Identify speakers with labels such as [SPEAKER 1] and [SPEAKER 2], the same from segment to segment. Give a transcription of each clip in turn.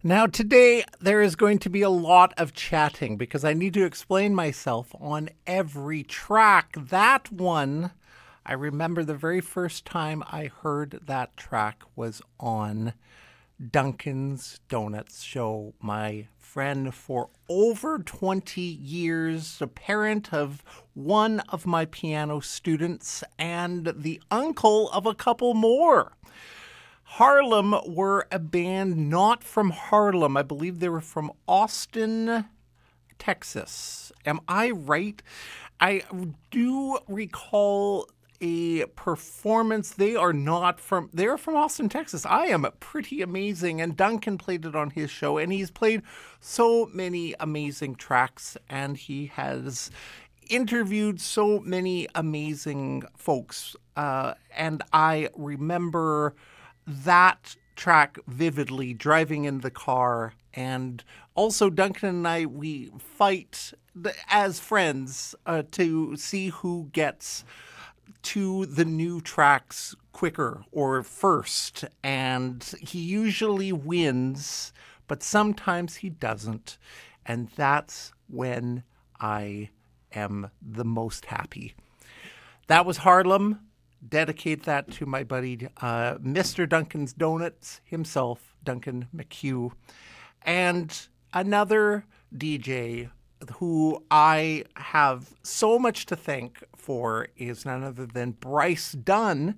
[SPEAKER 1] Now, today there is going to be a lot of chatting because I need to explain myself on every track. That one, I remember the very first time I heard that track was on Dunkin's Donuts show. My friend for over 20 years, a parent of one of my piano students, and the uncle of a couple more. Harlem were a band not from Harlem. I believe they were from Austin, Texas. Am I right? I do recall a performance. They're from Austin, Texas. I am pretty amazing. And Duncan played it on his show, and he's played so many amazing tracks, and he has interviewed so many amazing folks. And I remember that track vividly driving in the car. And also Duncan and I, we fight as friends to see who gets to the new tracks quicker or first. And he usually wins, but sometimes he doesn't. And that's when I am the most happy. That was Harlem. Dedicate that to my buddy, Mr. Dunkin's Donuts himself, Duncan McHugh. And another DJ who I have so much to thank for is none other than Bryce Dunn,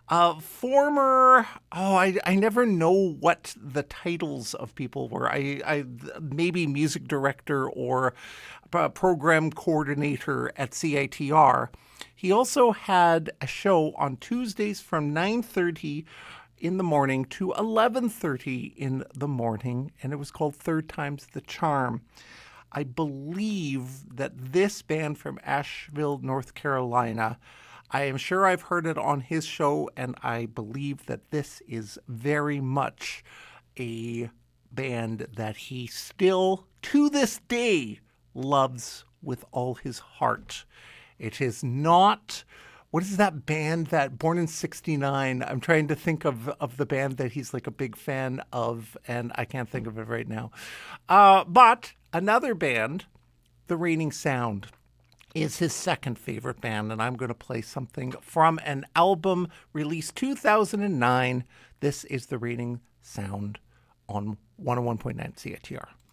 [SPEAKER 1] I never know what the titles of people were. I maybe music director or program coordinator at CITR. He also had a show on Tuesdays from 9:30 in the morning to 11:30 in the morning, and it was called Third Time's the Charm. I believe that this band from Asheville, North Carolina, I am sure I've heard it on his show, and I believe that this is very much a band that he still, to this day, loves with all his heart. It is not, what is that band that, Born in 69? I'm trying to think of the band that he's like a big fan of, and I can't think of it right now. But another band, The Raining Sound, is his second favorite band, and I'm going to play something from an album released 2009. This is The Raining Sound on 101.9 CITR.